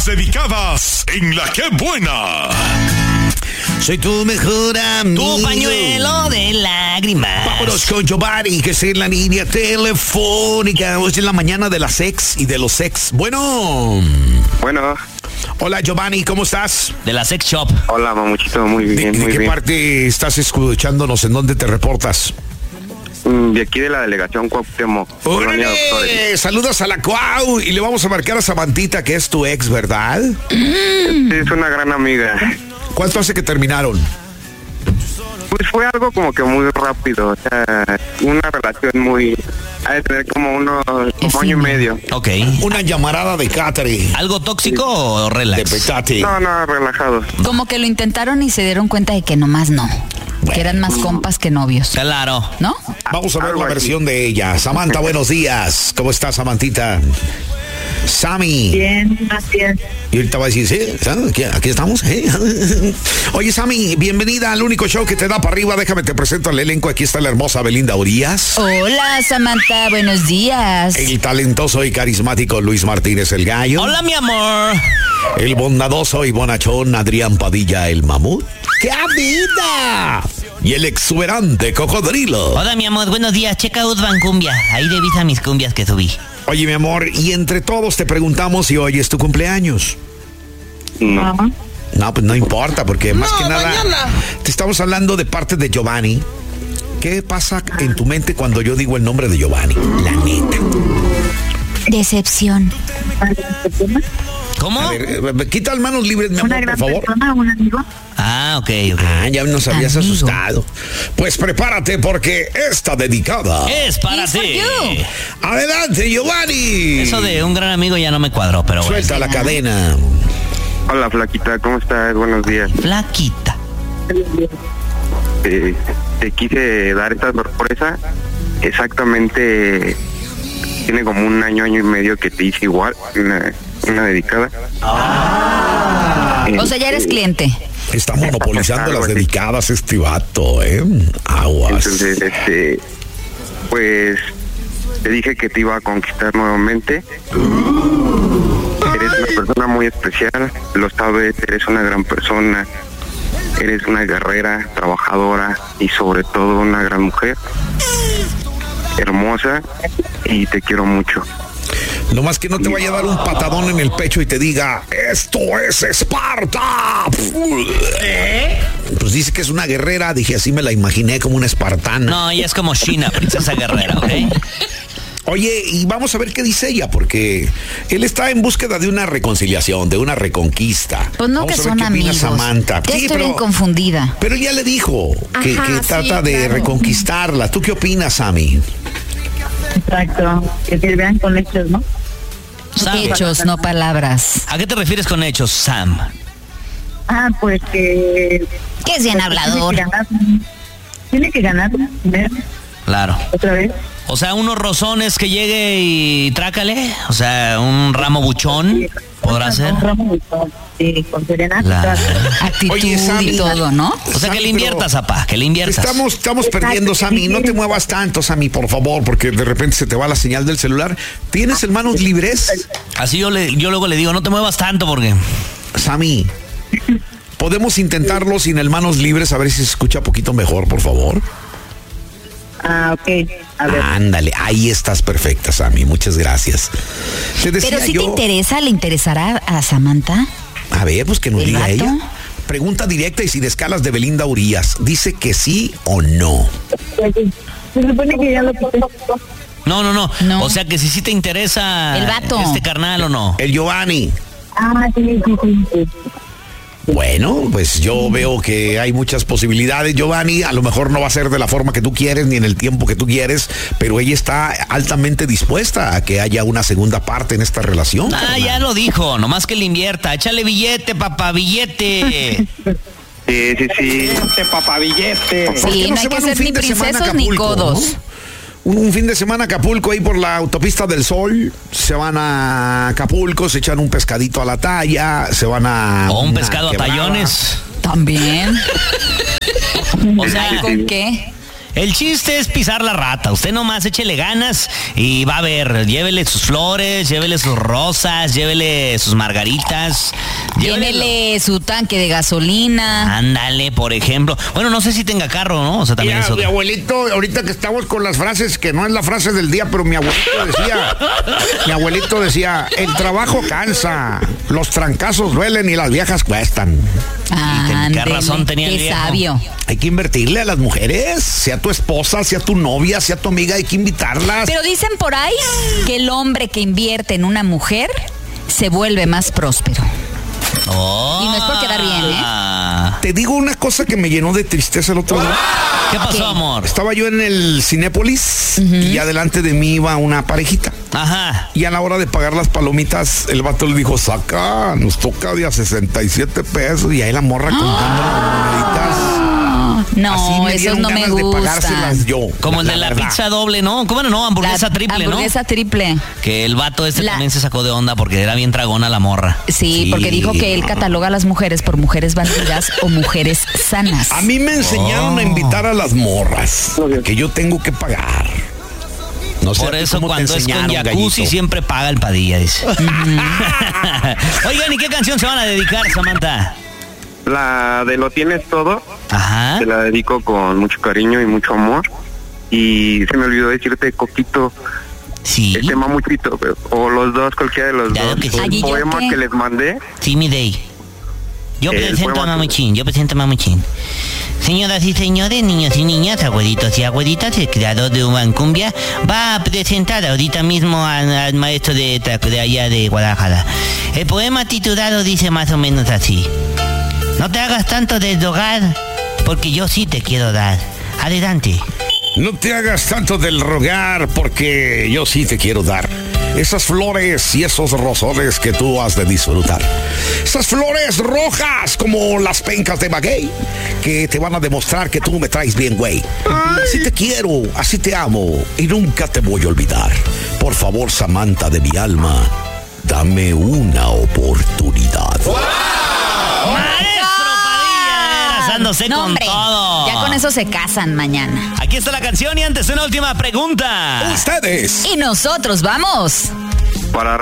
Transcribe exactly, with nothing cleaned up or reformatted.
Las dedicadas en La Qué Buena. Soy tu mejor amigo. Tu pañuelo de lágrimas. Vámonos con Giovanni, que es en la línea telefónica. Hoy es la mañana de las ex y de los ex. Bueno. Bueno. Hola, Giovanni, ¿cómo estás? De la sex shop. Hola, mamuchito, muy bien, ¿De, muy de qué bien. parte estás escuchándonos? ¿En dónde te reportas? De aquí de la delegación Cuauhtémoc. Colonia Doctores. Saludos a la Cuau y le vamos a marcar a Samantita, que es tu ex, ¿verdad? Sí, es una gran amiga. ¿Cuánto hace que terminaron? Pues fue algo como que muy rápido, o sea, una relación muy... Ha de tener como unos como año y medio. Ok. Una llamarada de Catherine. ¿Algo tóxico o relax? De petate. No, no, relajados. Como que lo intentaron y se dieron cuenta de que nomás no. Bueno. Que eran más compas que novios. Claro. ¿No? Vamos a ver Algo la así. versión de ella. Samantha, buenos días. ¿Cómo estás, Samantita? Sammy. Bien, gracias. Y ahorita va a decir, sí, ¿sabes? Aquí, aquí estamos. ¿eh? Oye, Sammy, bienvenida al único show que te da para arriba. Déjame te presento al elenco. Aquí está la hermosa Belinda Urias. Hola, Samantha, buenos días. El talentoso y carismático Luis Martínez el Gallo. Hola, mi amor. El bondadoso y bonachón Adrián Padilla el Mamut. ¡Qué vida! Y el exuberante Cocodrilo. Hola, mi amor. Buenos días. Checa out Van Cumbia. Ahí revisa mis cumbias que subí. Oye, mi amor, y entre todos te preguntamos si hoy es tu cumpleaños. No. No, pues no importa, porque más No, que nada mañana. te estamos hablando de parte de Giovanni. ¿Qué pasa en tu mente cuando yo digo el nombre de Giovanni? La neta. Decepción. ¿Cómo? A ver, eh, quita las manos libres, mi Una amor, gran por favor. persona, un amigo. Ah, ok, ok. Ah, ya nos habías Amigo. asustado. Pues prepárate porque está dedicada. Es para It's for ti. you. Adelante, Giovanni. Eso de un gran amigo ya no me cuadró, pero bueno. Suelta la cadena. Hola, flaquita, ¿cómo estás? Buenos días. Flaquita. Eh, te quise dar esta sorpresa. Exactamente, tiene como un año, año y medio que te hice igual, una, una dedicada. O sea, ya eres cliente. Está monopolizando Algo las así. dedicadas este vato, ¿eh? Aguas. Entonces, este, pues, te dije que te iba a conquistar nuevamente. Eres una persona muy especial, lo sabes, eres una gran persona, eres una guerrera, trabajadora y sobre todo una gran mujer, hermosa, y te quiero mucho. No más que no te vaya a dar un patadón en el pecho y te diga, ¡esto es Esparta! ¿Eh? Pues dice que es una guerrera, dije, así me la imaginé como una espartana. No, ella es como Sheena, princesa guerrera, ¿ok? Oye, y vamos a ver qué dice ella, porque él está en búsqueda de una reconciliación, de una reconquista. Pues no, Vamos que a ver son qué opina amigos. Samantha. Ya Sí, estoy pero, bien confundida. pero ella le dijo que, Ajá, que sí, trata de claro. reconquistarla. ¿Tú qué opinas, Sammy? Exacto. Que se vean con hechos, ¿no? Sam, Hechos, no palabras. ¿a qué te refieres con hechos, Sam? Ah, pues que... Que es bien hablador. Tiene que ganar. Tiene que ganar. ¿Ver? Claro. Otra vez. O sea, unos rozones que llegue y trácale. O sea, un ramo buchón. ¿Podrá ser? Un ramo de sol, sí, con serenata. Claro. Actitud Oye, Sammy. y todo, ¿no? O sea, que le Sammy, inviertas, pero apá, que le inviertas. Estamos, estamos perdiendo, Exacto, Sammy. que No te quieres. muevas tanto, Sammy, por favor, porque de repente se te va la señal del celular. ¿Tienes el manos libres? Así yo, le, yo luego le digo, no te muevas tanto porque... Sammy, ¿podemos intentarlo sin el manos libres? A ver si se escucha un poquito mejor, por favor. Ah, ok. A ver. Ándale, ahí estás perfecta, Sammy. Muchas gracias. Te decía Pero si yo, te interesa, ¿le interesará a Samantha? a ver, pues que nos ¿El diga vato? ella. Pregunta directa y sin escalas de Belinda Urias. ¿Dice que sí o no? Pues, se supone que ya lo quité. No, no, no, No. O sea, que si sí te interesa... El vato. Este carnal o no. El Giovanni. Ah, sí, sí, sí. sí. Bueno, pues yo veo que hay muchas posibilidades, Giovanni. A lo mejor no va a ser de la forma que tú quieres ni en el tiempo que tú quieres, pero ella está altamente dispuesta a que haya una segunda parte en esta relación. Ah, carnal. ya lo dijo, nomás que le invierta. Échale billete, papá, billete. Sí, sí, sí. ¿Por qué Sí, no hay se que van un ser fin ni de semana a princesos ni Acapulco, codos. ¿no? Un, un fin de semana a Acapulco ahí por la autopista del Sol. Se van a Acapulco, se echan un pescadito a la talla, se van a... O un una pescado a quebrada. tallones. También. O sea, ¿Con qué? El chiste es pisar la rata. Usted nomás échele ganas y va a ver. Llévele sus flores, llévele sus rosas, llévele sus margaritas. Llévele su tanque de gasolina. Ándale, por ejemplo. Bueno, no sé si tenga carro, ¿no? O sea, también Mira, eso. mi abuelito, ahorita que estamos con las frases, que no es la frase del día, pero mi abuelito decía, mi abuelito decía, el trabajo cansa, los trancazos duelen y las viejas cuestan. Ah, ¿Qué razón tenía el qué viejo? sabio. Hay que invertirle a las mujeres, sea tu esposa, sea tu novia, sea tu amiga, hay que invitarlas. Pero dicen por ahí que el hombre que invierte en una mujer se vuelve más próspero. Oh. Y no es por quedar bien, ¿eh? Ah. Te digo una cosa que me llenó de tristeza el otro día. ¿Qué pasó, ¿Qué? amor? Estaba yo en el Cinépolis y adelante de mí iba una parejita. Ajá. Y a la hora de pagar las palomitas, el vato le dijo, saca, nos toca de a sesenta y siete pesos. Y ahí la morra contando las moneditas. No, Así me esos dieron no me ganas de pagárselas gustan. yo. Como el de la verdad. pizza doble, ¿no? ¿Cómo no? Hamburguesa La triple, hamburguesa triple. ¿no? Que el vato este La- también se sacó de onda porque era bien tragona la morra. Sí, Sí. porque dijo que él cataloga a las mujeres por mujeres bandidas o mujeres sanas. A mí me enseñaron Oh. a invitar a las morras, que yo tengo que pagar. No sé Por a ti eso cómo te cuando es con enseñaron, jacuzzi gallito. siempre paga el Padilla, dice. Oigan, ¿y qué canción se van a dedicar, Samantha? La de Lo Tienes Todo, Ajá. te la dedico con mucho cariño y mucho amor. Y se me olvidó decirte, Coquito, Sí. este mamuchito, o los dos, cualquiera de los Ya dos. lo que sí. El Ay, ¿y yo poema qué? que les mandé, Sí, mi day. Yo El presento a poema que- Mamuchín, yo presento a Mamuchín. Señoras y señores, niños y niñas, abuelitos y abuelitas, el creador de Uban Cumbia va a presentar ahorita mismo al, al maestro de, de allá de Guadalajara. El poema titulado dice más o menos así. No te hagas tanto desrogar, porque yo sí te quiero dar. Adelante. No te hagas tanto del rogar, porque yo sí te quiero dar esas flores y esos rosoles que tú has de disfrutar. Esas flores rojas como las pencas de maguey, que te van a demostrar que tú me traes bien, güey. Así te quiero, así te amo y nunca te voy a olvidar. Por favor, Samantha de mi alma, dame una oportunidad. ¡Maestro Padilla! Casándose No, con hombre, todo. ya con eso se casan mañana. Aquí está la canción y antes una última pregunta. Ustedes. Y nosotros vamos. para